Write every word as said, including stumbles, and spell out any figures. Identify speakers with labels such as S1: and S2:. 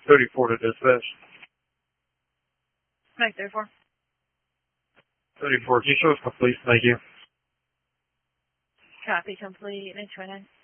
S1: thirty-four to dispatch.
S2: Mike thirty-four.
S1: thirty-four, can you show us complete? Thank you.
S2: Copy complete. nine twenty-nine.